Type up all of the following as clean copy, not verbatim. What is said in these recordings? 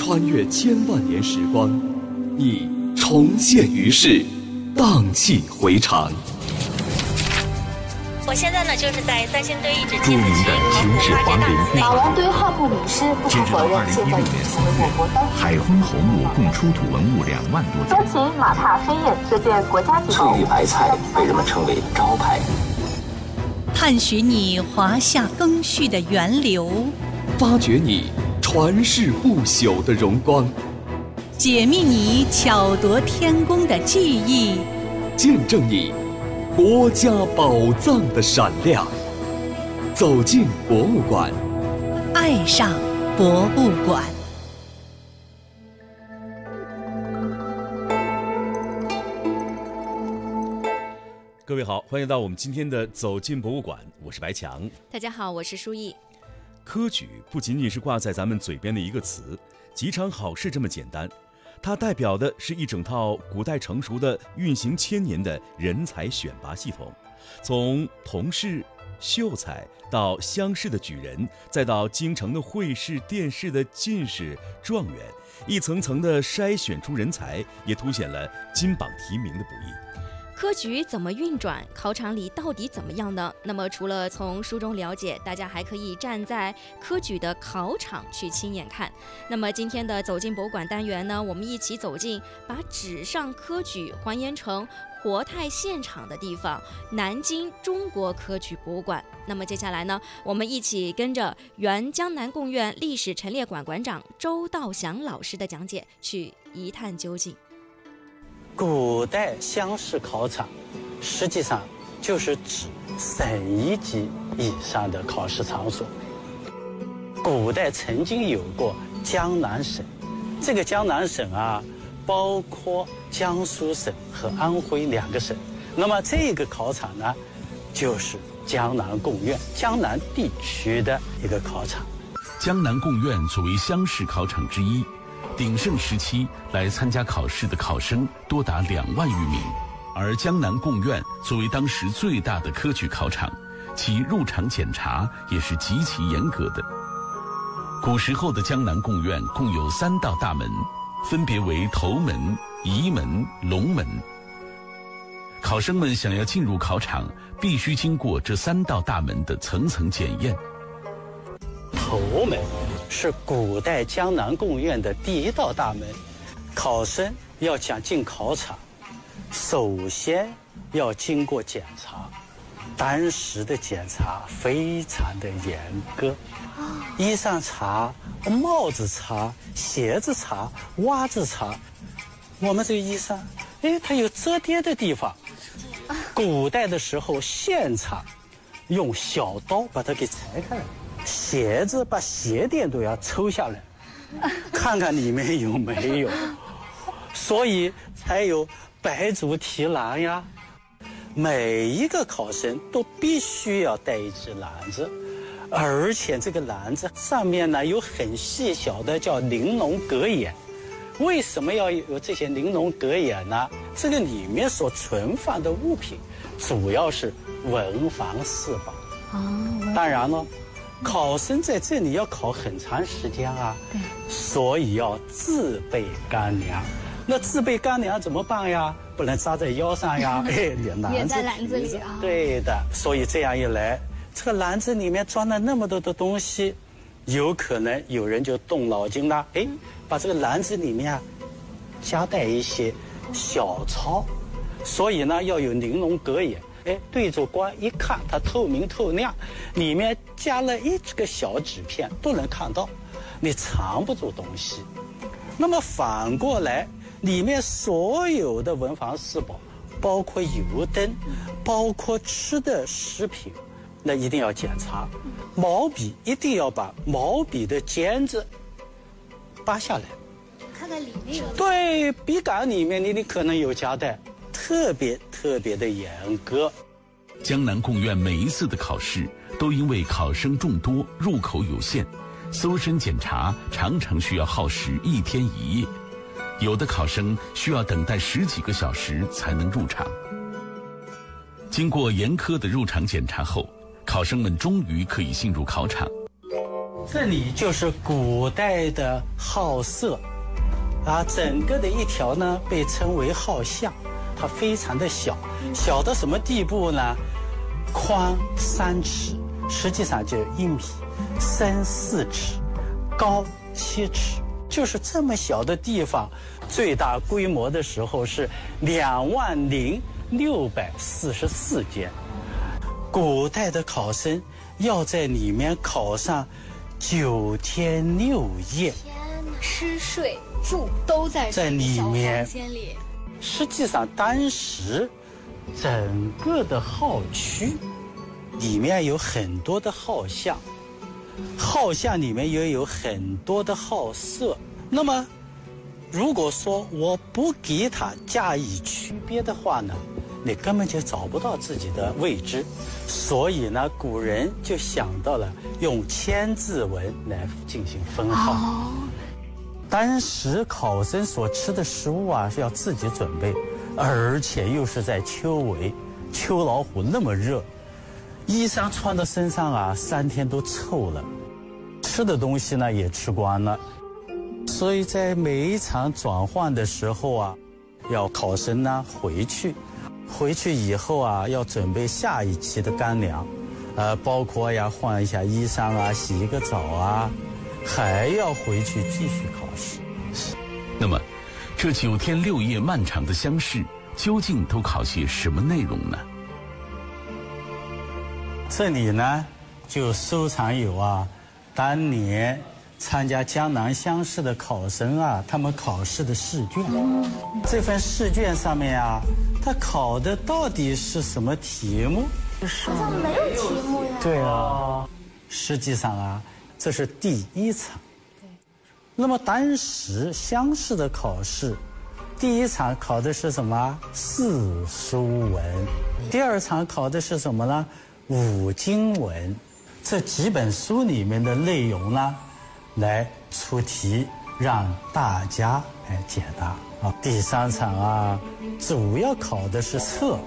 穿越千万年时光，你重现于世，荡气回肠。 我现在呢，就是在三星堆遗址著名的秦始皇陵墓， 马王堆汉墓迷失，不可否认，现在已经成为我国当地海昏侯墓共出土文物2万多件。 周秦马踏飞燕，这件国家级翠玉白菜被人们称为招牌。 探寻你华夏更续的源流， 发掘你传世不朽的荣光， 解密你巧夺天工的技艺， 见证你国家宝藏的闪亮。走进博物馆， 爱上博物馆。 各位好，欢迎到我们今天的走进博物馆，我是白强。 大家好，我是舒毅。 科举不仅仅是挂在咱们嘴边的一个词，几场考试这么简单，它代表的是一整套古代成熟的运行1000年的人才选拔系统，从童试、秀才到乡试的举人，再到京城的会试、殿试的进士、状元，一层层的筛选出人才，也凸显了金榜题名的不易。 科举怎么运转？考场里到底怎么样呢？那么除了从书中了解，大家还可以站在科举的考场去亲眼看。那么今天的走进博物馆单元呢，我们一起走进把纸上科举还原成活态现场的地方——南京中国科举博物馆。那么接下来呢，我们一起跟着原江南贡院历史陈列馆馆长周道祥老师的讲解，去一探究竟。 古代乡试考场实际上就是指省1级以上的考试场所。古代曾经有过江南省，这个江南省啊，包括江苏省和安徽2个省。那么这个考场呢，就是江南贡院，江南地区的一个考场。 江南贡院作为乡试考场之一，鼎盛时期来参加考试的考生多达2万余名，而江南贡院作为当时最大的科举考场，其入场检查也是极其严格的。古时候的江南贡院共有3道大门，分别为头门、仪门、龙门。考生们想要进入考场，必须经过这3道大门的层层检验。 头门是古代江南贡院的第1道大门，考生要想进考场，首先要经过检查。当时的检查非常的严格，衣裳查、帽子查、鞋子查、袜子查。我们这个衣裳，它有折叠的地方。古代的时候现场用小刀把它给裁开来。鞋子把鞋垫都要抽下来，看看里面有没有，所以才有白足提篮呀。每一个考生都必须要带一只篮子，而且这个篮子上面呢有很细小的叫玲珑格眼。为什么要有这些玲珑格眼呢？这个里面所存放的物品主要是文房四宝。当然了，考生在这里要考很长时间啊，所以要自备干粮。那自备干粮怎么办呀？不能扎在腰上呀， 也在篮子里啊。 对的，所以这样一来，这个篮子里面装了那么多的东西，有可能有人就动脑筋了，把这个篮子里面啊夹带一些小钞，所以呢要有玲珑格眼。对着光一看，它透明透亮，里面加了1个小纸片都能看到，你藏不住东西。那么反过来，里面所有的文房四宝，包括油灯，包括吃的食品，那一定要检查。毛笔一定要把毛笔的尖子扒下来， 看看里面有。 对，笔杆里面你可能有夹带。特别的严格。 江南贡院每一次的考试都因为考生众多，入口有限，搜身检查常常需要耗时1天1夜，有的考生需要等待10几个小时才能入场。经过严苛的入场检查后，考生们终于可以进入考场。 这里就是古代的号舍，整个的一条呢被称为号巷，它非常的小，小到什么地步呢？宽3尺，实际上就1米，深4尺，高7尺，就是这么小的地方，最大规模的时候是20644间。古代的考生要在里面考上9天6夜， 天哪，吃睡住都在里面。 小房间里。 实际上当时整个的号区里面有很多的号巷，号巷里面也有很多的号舍。那么如果说我不给它加以区别的话呢，你根本就找不到自己的位置。所以呢，古人就想到了用千字文来进行分号。当时考生所吃的食物是要自己准备，而且又是在秋围，秋老虎那么热，衣裳穿到身上3天都臭了，吃的东西呢也吃光了。所以在每一场转换的时候要考生呢回去以后要准备下一期的干粮，包括换一下衣裳洗一个澡还要回去继续考试。 那么这9天6夜漫长的乡试究竟都考些什么内容呢？ 这里呢就收藏有当年参加江南乡试的考生他们考试的试卷。这份试卷上面他考的到底是什么题目？ 好像没有题目呀。 对实际上这是第1场。那么当时乡试的考试，第1场考的是什么？四书文。第2场考的是什么呢？5经文。这几本书里面的内容呢来出题，让大家来解答第3场主要考的是测。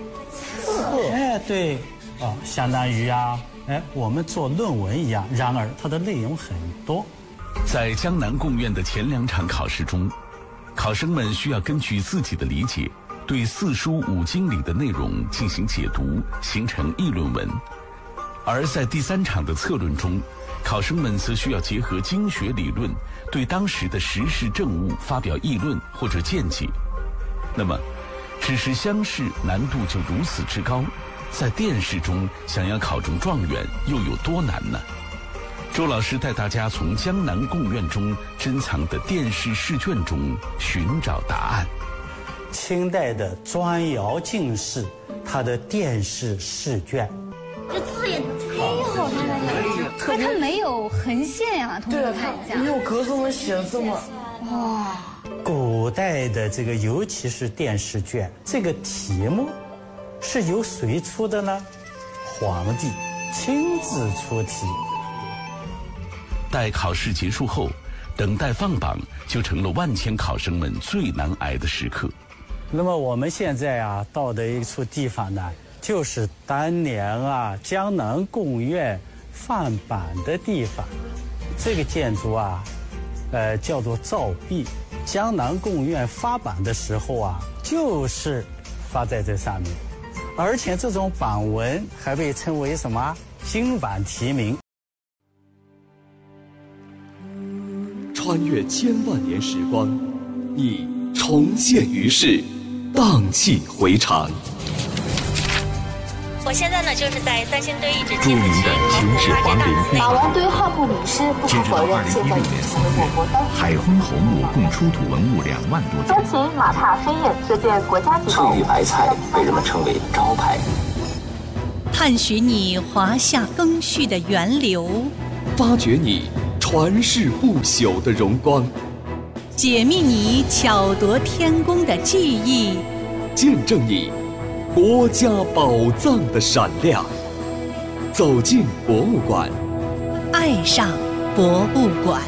对相当于我们做论文一样，然而它的内容很多。 在江南贡院的前2场考试中，考生们需要根据自己的理解，对4书5经里的内容进行解读，形成议论文。而在第3场的策论中，考生们则需要结合经学理论，对当时的时事政务发表议论或者见解。那么只是乡试难度就如此之高，在殿试中想要考中状元又有多难呢？周老师带大家从江南贡院中珍藏的殿试试卷中寻找答案。 清代的砖窑进士，他的殿试试卷， 这字也忒好看了呀！可它没有横线呀，同学们看一下， 没有格子能写这么哇。 古代的这个尤其是殿试卷，这个题目是由谁出的呢？皇帝亲自出题。 待考试结束后，等待放榜就成了万千考生们最难挨的时刻。 那么我们现在到的一处地方呢，就是当年江南贡院放榜的地方。这个建筑叫做照壁。江南贡院发榜的时候就是发在这上面，而且这种榜文还被称为什么？金榜题名。 穿越千万年时光，你重现于世，荡气回肠。 我现在呢就是在三星堆遗址著名的秦始皇陵墓。 马王堆号墓女尸不可否认，现在已成为我国当地海昏侯墓共出土文物2万多张秦马踏飞燕这件国家级翠玉白菜被人们称为招牌。 探寻你华夏更续的源流， 发掘你传世不朽的荣光， 解密你巧夺天工的技艺， 见证你国家宝藏的闪亮。走进博物馆， 爱上博物馆。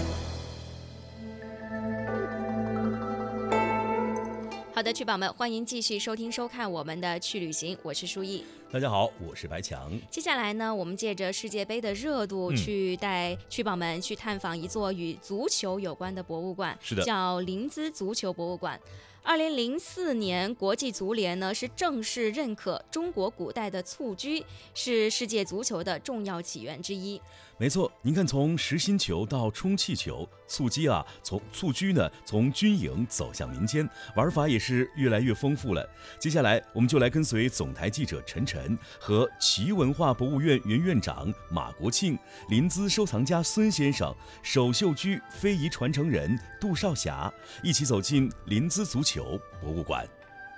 好的，去宝们，欢迎继续收听收看我们的去旅行，我是舒毅。 大家好，我是白强。 接下来呢，我们借着世界杯的热度，去带曲宝们去探访一座与足球有关的博物馆， 是的， 叫林兹足球博物馆。2004年，国际足联呢是正式认可中国古代的蹴鞠是世界足球的重要起源之一。 没错，您看，从实心球到充气球，蹴鞠呢从军营走向民间，玩法也是越来越丰富了。接下来，我们就来跟随总台记者陈晨和奇文化博物院原院长马国庆、林兹收藏家孙先生、手绣居非遗传承人杜少霞一起走进林兹足球博物馆。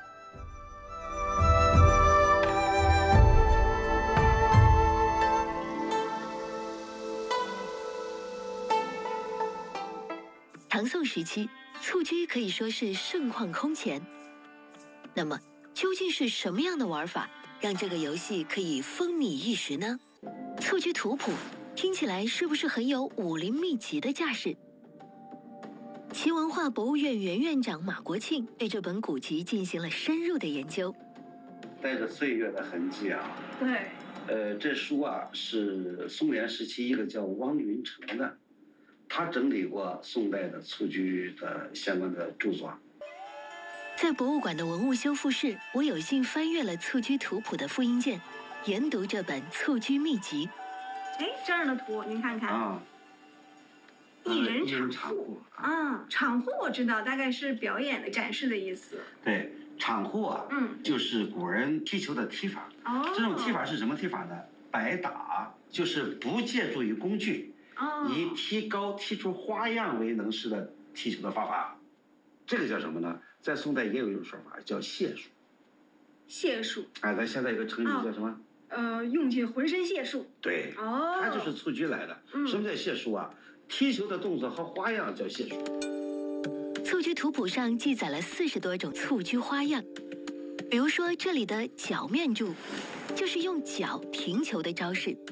唐宋时期，蹴鞠可以说是盛况空前。那么，究竟是什么样的玩法，让这个游戏可以风靡一时呢？蹴鞠图谱听起来是不是很有武林秘籍的架势？奇文化博物院原院长马国庆对这本古籍进行了深入的研究。 带着岁月的痕迹啊。 对。 这书啊是宋元时期一个叫汪云成的。他整理过宋代的蹴鞠的相关的著作。 在博物馆的文物修复室，我有幸翻阅了蹴鞠图谱的复印件，研读这本蹴鞠秘籍。 哎，这儿的图您看看啊，一人场户啊，场户我知道，大概是表演的展示的意思。 对，场户啊，就是古人踢球的踢法。哦，这种踢法是什么踢法呢？摆打，就是不借助于工具。以踢高踢出花样为能事的踢球的方法，这个叫什么呢？在宋代也有一种说法叫解数。 解数。 哎，咱现在有个成语叫什么？ 用尽浑身解数。 对。哦。它就是蹴鞠来的。什么叫解数啊？踢球的动作和花样叫解数。 蹴鞠图谱上记载了40多种蹴鞠花样，比如说这里的脚面柱，就是用脚停球的招式。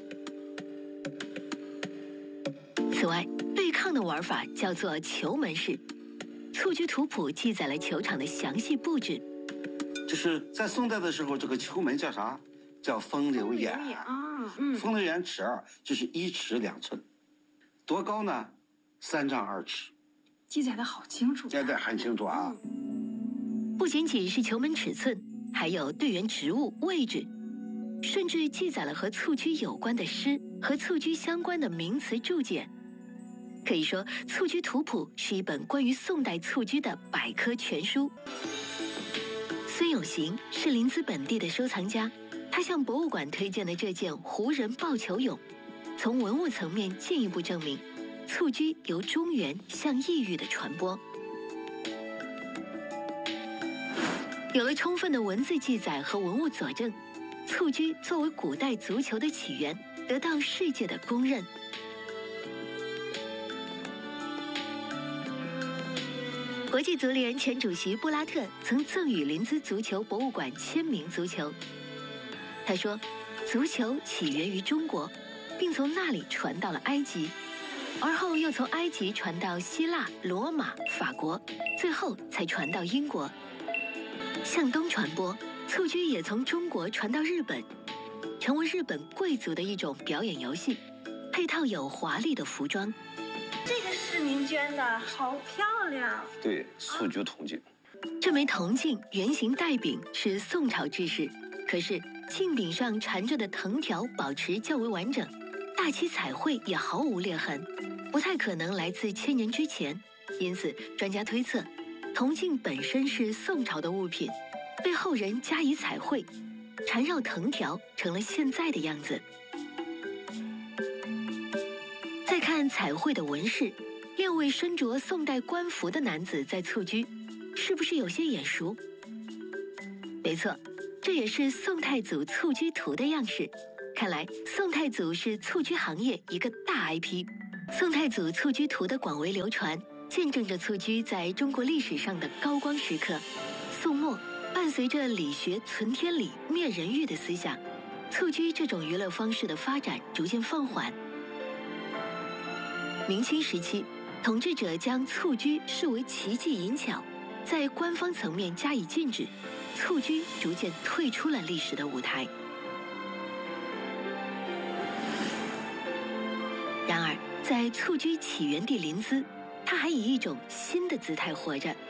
此外，对抗的玩法叫做球门式。蹴鞠图谱记载了球场的详细布置。 就是在宋代的时候，这个球门叫啥？叫风流眼啊。风流眼尺2就是1尺2寸，多高呢？3丈2尺。 记载的好清楚。 对，很清楚啊。 不仅仅是球门尺寸，还有队员职务、位置，甚至记载了和蹴鞠有关的诗和蹴鞠相关的名词注解。可以说，蹴鞠图谱是一本关于宋代蹴鞠的百科全书。孙有行是林兹本地的收藏家，他向博物馆推荐的这件胡人抱球俑，从文物层面进一步证明蹴鞠由中原向异域的传播。有了充分的文字记载和文物佐证，蹴鞠作为古代足球的起源，得到世界的公认。国际足联前主席布拉特曾赠予林兹足球博物馆签名足球。他说，足球起源于中国，并从那里传到了埃及，而后又从埃及传到希腊、罗马、法国，最后才传到英国。向东传播，蹴鞠也从中国传到日本，成为日本贵族的一种表演游戏，配套有华丽的服装。 这个是您捐的，好漂亮。 对，蹴鞠铜镜。 这枚铜镜圆形带柄是宋朝制式，可是镜柄上缠着的藤条保持较为完整，大漆彩绘也毫无裂痕，不太可能来自1000年之前。因此，专家推测，铜镜本身是宋朝的物品，被后人加以彩绘，缠绕藤条成了现在的样子。再看彩绘的纹饰，6位身着宋代官服的男子在蹴鞠，是不是有些眼熟？没错，这也是宋太祖蹴鞠图的样式。看来宋太祖是蹴鞠行业一个大 IP。宋太祖蹴鞠图的广为流传，见证着蹴鞠在中国历史上的高光时刻。宋末，伴随着理学存天理、灭人欲的思想，蹴鞠这种娱乐方式的发展逐渐放缓。明清时期，统治者将蹴鞠视为奇技淫巧，在官方层面加以禁止，蹴鞠逐渐退出了历史的舞台。 在蹴鞠起源地临淄，它还以一种新的姿态活着。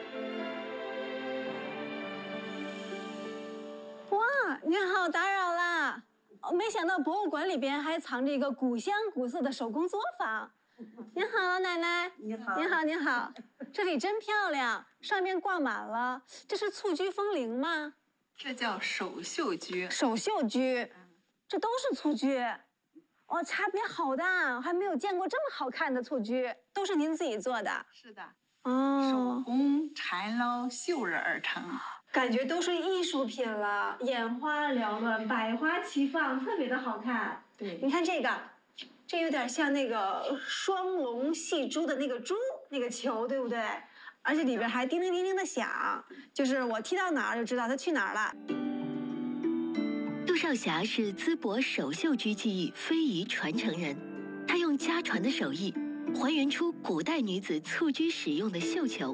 哇，您好，打扰啦！没想到博物馆里边还藏着一个古香古色的手工作坊。您好，老奶奶。你好。您好，您好。这里真漂亮，上面挂满了。这是蹴鞠风铃吗？ 这叫手绣鞠。 手绣鞠，这都是蹴鞠。哦，差别好大，我还没有见过这么好看的蹴鞠，都是您自己做的？ 是的。 哦， 手工缠绕绣着而成。 感觉都是艺术品了，眼花缭乱，百花齐放，特别的好看。 对， 你看这个，这有点像那个双龙戏珠的那个珠，那个球，对不对？而且里边还叮铃叮铃的响，就是我踢到哪儿就知道它去哪儿了。 杜少霞是淄博手绣鞠技艺非遗传承人，她用家传的手艺还原出古代女子蹴鞠使用的绣球。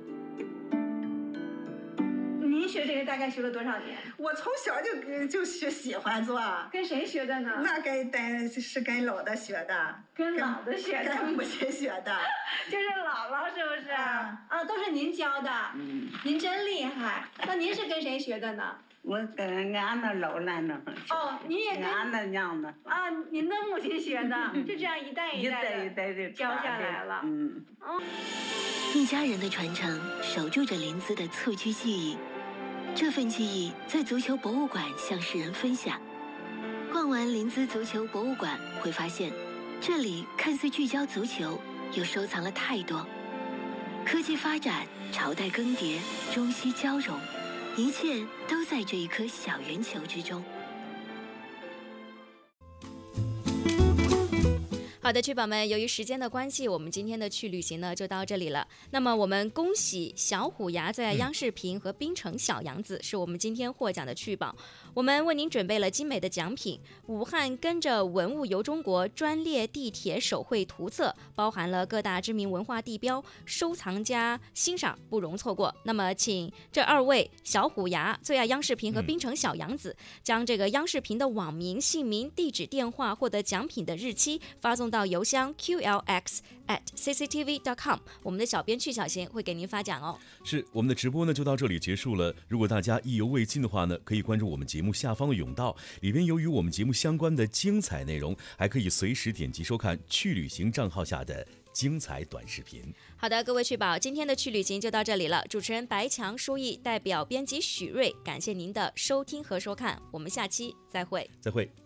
您学这个大概学了多少年？ 我从小就喜欢做。 跟谁学的呢？ 那是跟老的学的。 跟老的学的。 跟母亲学的。 就是姥姥是不是？啊，都是您教的。您真厉害。那您是跟谁学的呢？ 我跟俺那老奶奶。 哦，您也跟俺那娘的。 啊，您的母亲学的，就这样一代一代的教下来了。 一家人的传承，守住着临淄的蹴鞠技艺。这份技艺在足球博物馆向世人分享。逛完临淄足球博物馆，会发现这里看似聚焦足球，又收藏了太多。科技发展，朝代更迭，中西交融，一切都在这一颗小圆球之中。 好的，趣宝们，由于时间的关系，我们今天的去旅行呢就到这里了。那么我们恭喜小虎牙、最爱央视频和滨城小杨子是我们今天获奖的趣宝。我们为您准备了精美的奖品，武汉跟着文物游中国专列地铁手绘图册，包含了各大知名文化地标，收藏家欣赏不容错过。那么请这2位小虎牙、最爱央视频和滨城小杨子将这个央视频的网名、姓名、地址、电话，获得奖品的日期发送到邮箱 qlx@cctv.com， 我们的小编曲小贤会给您发奖哦。 是，我们的直播呢就到这里结束了。如果大家意犹未尽的话呢，可以关注我们节目下方的甬道，里边有与我们节目相关的精彩内容，还可以随时点击收看去旅行账号下的精彩短视频。 好的，各位趣宝，今天的去旅行就到这里了。主持人白强、舒毅代表编辑许瑞，感谢您的收听和收看，我们下期再会。 再会。